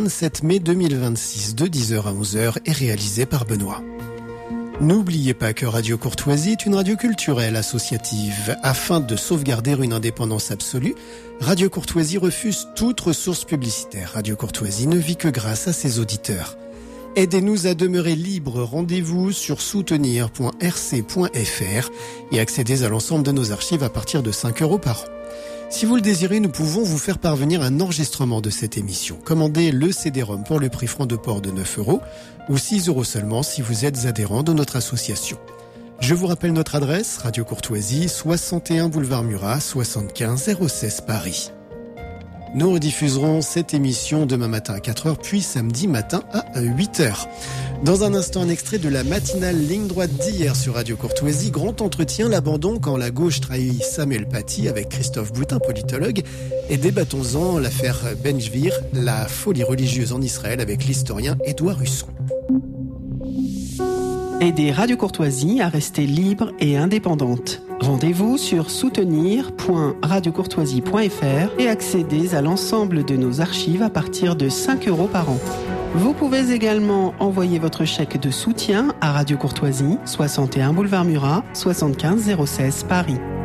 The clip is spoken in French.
27 mai 2026 de 10h à 11h est réalisé par Benoît. N'oubliez pas que Radio Courtoisie est une radio culturelle associative. Afin de sauvegarder une indépendance absolue, Radio Courtoisie refuse toute ressource publicitaire. Radio Courtoisie ne vit que grâce à ses auditeurs. Aidez-nous à demeurer libres. Rendez-vous sur soutenir.rc.fr et accédez à l'ensemble de nos archives à partir de 5 € par an. Si vous le désirez, nous pouvons vous faire parvenir un enregistrement de cette émission. Commandez le CD-ROM pour le prix franc de port de 9 € ou 6 € seulement si vous êtes adhérent de notre association. Je vous rappelle notre adresse, Radio Courtoisie, 61 boulevard Murat, 75 016 Paris. Nous rediffuserons cette émission demain matin à 4h, puis samedi matin à 8h. Dans un instant, un extrait de la matinale ligne droite d'hier sur Radio Courtoisie. Grand entretien, l'abandon quand la gauche trahit Samuel Paty avec Christophe Boutin, politologue. Et débattons-en l'affaire Ben Gvir, la folie religieuse en Israël avec l'historien Édouard Husson. Aidez Radio Courtoisie à rester libre et indépendante. Rendez-vous sur soutenir.radiocourtoisie.fr et accédez à l'ensemble de nos archives à partir de 5 € par an. Vous pouvez également envoyer votre chèque de soutien à Radio Courtoisie, 61 boulevard Murat, 75 016 Paris.